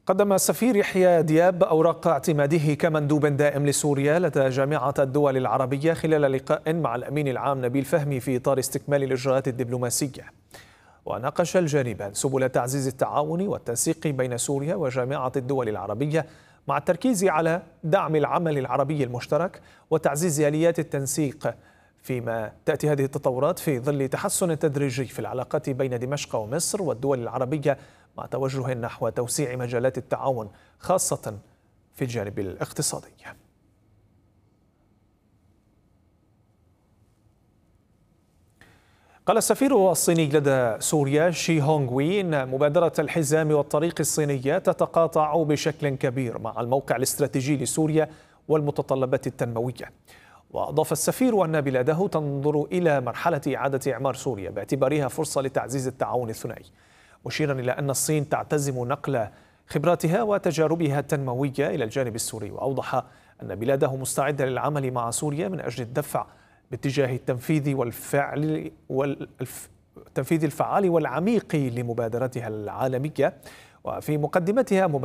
قدم السفير يحيى دياب أوراق اعتماده كمندوب دائم لسوريا لدى جامعة الدول العربية خلال لقاء مع الأمين العام نبيل فهمي في إطار استكمال الإجراءات الدبلوماسية. وناقش الجانبان سبل تعزيز التعاون والتنسيق بين سوريا وجامعة الدول العربية مع التركيز على دعم العمل العربي المشترك وتعزيز آليات التنسيق، فيما تأتي هذه التطورات في ظل تحسن تدريجي في العلاقات بين دمشق ومصر والدول العربية مع توجه نحو توسيع مجالات التعاون خاصة في الجانب الاقتصادي. قال السفير الصيني لدى سوريا شي هونغ وي إن مبادرة الحزام والطريق الصينية تتقاطع بشكل كبير مع الموقع الاستراتيجي لسوريا والمتطلبات التنموية. وأضاف السفير أن بلاده تنظر إلى مرحلة إعادة إعمار سوريا باعتبارها فرصة لتعزيز التعاون الثنائي، مشيرا إلى أن الصين تعتزم نقل خبراتها وتجاربها التنموية إلى الجانب السوري. وأوضح أن بلاده مستعدة للعمل مع سوريا من أجل الدفع باتجاه التنفيذ الفعال والعميق لمبادرتها العالمية، وفي مقدمتها